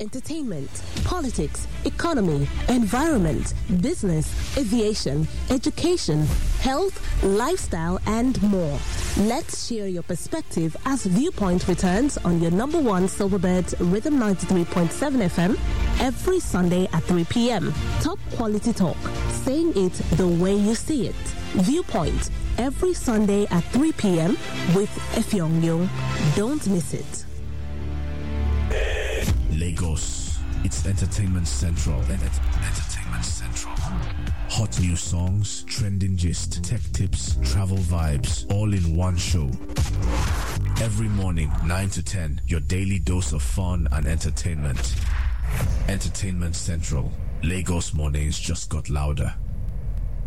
entertainment, politics, economy, environment, business, aviation, education, health, lifestyle, and more. Let's share your perspective as Viewpoint returns on your number one Silverbird Rhythm 93.7 FM every Sunday at 3 p.m. Top quality talk, saying it the way you see it. Viewpoint every Sunday at 3 p.m. with Effiong Yung. Don't miss it. Lagos, it's Entertainment Central. Entertainment Central. Hot new songs, trending gist, tech tips, travel vibes, all in one show. Every morning, 9 to 10, your daily dose of fun and entertainment. Entertainment Central. Lagos mornings just got louder.